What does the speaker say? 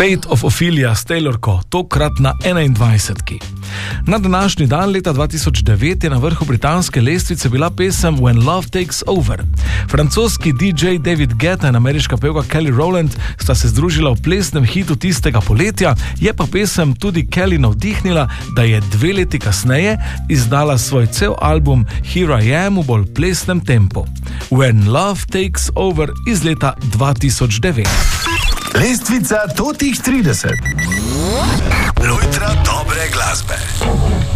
Fate of Ophelia s Taylorko, tokrat na 21. Na današnji dan leta 2009 je na vrhu britanske lestvice bila pesem When Love Takes Over. Francoski DJ David Guetta in ameriška pevka Kelly Rowland sta se združila v plesnem hitu tistega poletja, je pa pesem tudi Kelly navdihnila, da je 2 leti kasneje izdala svoj cel album Here I Am v bolj plesnem tempu. When Love Takes Over iz leta 2009. Lestvica totih 30. Lojtra dobre glasbe.